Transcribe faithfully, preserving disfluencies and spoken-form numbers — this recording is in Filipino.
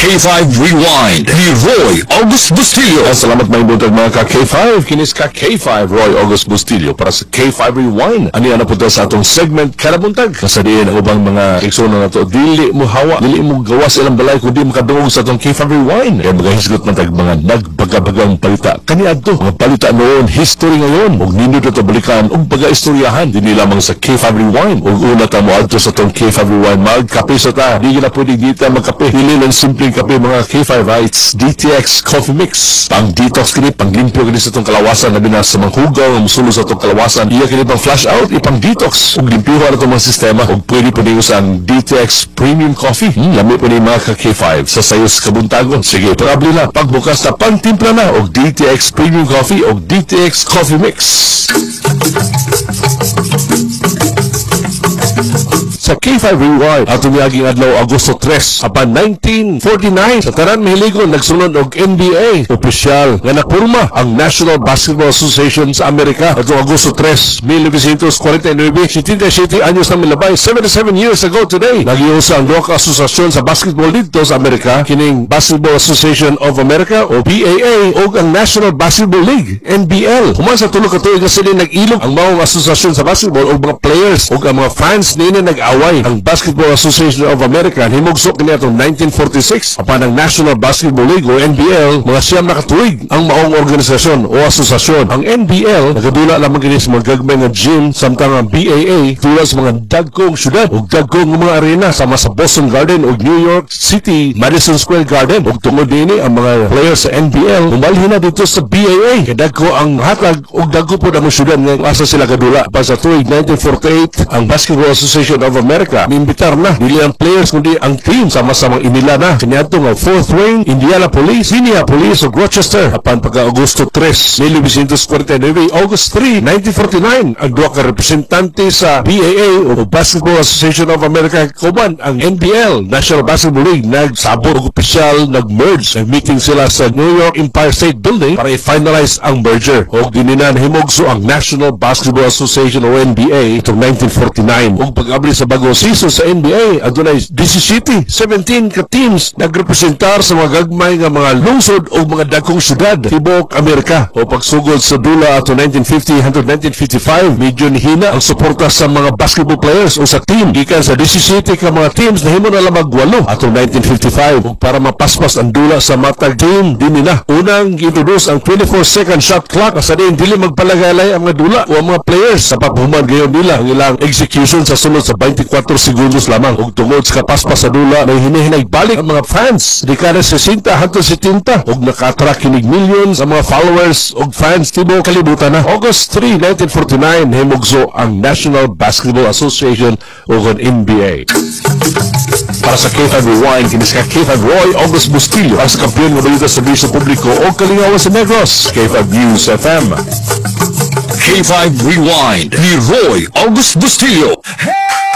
K five Rewind ni Roy August Bustillo. Salamat may buntag mga ka K five. Kinis ka K five Roy August Bustillo para sa K five Rewind. Ani ana po sa atong segment karabuntag. Kasadiin ang ubang mga igsoon na to dili mo hawa, dili mo gawas ilang balay kundi makadungog sa atong K five Rewind. Kaya magahisgot man tag mga nagbagabagang palita. Kaniadto mga palita noon, history ngayon, ug nindot na to balikan ug pagaistoryahan dinhi lamang sa K five Rewind. Ug una ta mo adto sa atong K five Rewind, magkape sa ta. Di na pwede dito magkape. Dili lang simpleng kape mga K five Rights D T X Coffee Mix. Pang detox kini, pang limpyo kini sa itong kalawasan na binas sa mga hugaw ng musulo sa itong kalawasan. Iya kini pang flush out, ipang detox. Ug limpyo na itong mga sistema. Ug pwede po niyo sa D T X Premium Coffee. Hmm, lami po ni mga ka K five sa sayos kabuntagon. Sige, probably na. Pagbukas na, pang timpla na. Ug D T X Premium Coffee ug D T X Coffee Mix. Sa K five Rewind, ato niyaging adlaw Agosto tres, apan nineteen forty-nine, sa tanan Mahiligon, nagsunod og N B A. Opisyal nga napurma ang National Basketball Association sa Amerika ato Agosto tres, nineteen forty-nine, seventy-seven anyos na milabay, seventy-seven years ago today. Nagiusa ang duha ka asosasyon sa basketball dito sa Amerika, kining Basketball Association of America o B A A o ang National Basketball League, N B L. Human sa tulo ka tuig nga sila nag-ilog ang maong asosasyon sa basketball o mga players o ang mga fans nila nag-away. Ang Basketball Association of America himugso kini atong nineteen forty-six apan ang National Basketball League o N B L mga siyam na katuig ang maong organisasyon o asosasyon. Ang N B L nagadula lamang kini sa mga gagmay nga gym samtang ang B A A tulad sa mga dagkong syudad ug dagkong mga arena sama sa Boston Garden ug New York City Madison Square Garden. Ug tungod dinhi ang mga players sa N B L umalhin na dito sa B A A kay dagko ang hatag ug dagko pod ang syudad nga asa sila gadula. Pa sa tuig nineteen forty-eight ang Basketball Association of America miimbitar na dili ang players kundi ang team sama-samang inila na kaniadto nga fourth Wayne, Indianapolis, Minneapolis ug Rochester. Apan pagka Agosto tres, nineteen forty-nine, August three, nineteen forty-nine ang duha ka representante sa B A A o Basketball Association of America kuman ang N B L, National Basketball League, nagsabot og opisyal, nag-merge. Nag-meeting sila sa New York Empire State Building para i-finalize ang merger. Og dininan himugso ang National Basketball Association o N B A itong nineteen forty-nine. Og pag-abli sa bagong season sa N B A, adunay seventeen, seventeen ka teams nagrepresentar sa mga gagmay nga mga lungsod o mga dagkong syudad tibuok Amerika. O pagsugod sa dula ato nineteen fifty hangtod nineteen fifty-five, medyo nihina ang suporta sa mga basketball players o sa team. Gikan sa seventeen ka mga teams nahimo na lamang walo ato nineteen fifty-five. O para mapaspas ang dula sa matag team dinhi na unang introduce ang twenty-four second shot clock sa din dili magpalagalay ang mga dula o ang mga players sa paghuman gayon nila ang ilang execution sa sunod sa twenty-four segundos lamang. Ug tungod sa kapaspas sa dula may hinihinay balik ang mga fans dekada sesenta hangtod setenta ug naka-attract kinig millions ang mga followers ug fans tibuok kalibutan na. August three, nineteen forty-nine himugso ang National Basketball Association o ang N B A. Para sa K five Rewind, kinis ka K five Roy August Bustillo para sa kampiyon ng balita sa Servisyo Publiko o Kalingawan sa Negros, K five News F M. K five Rewind ni Roy August Bustillo.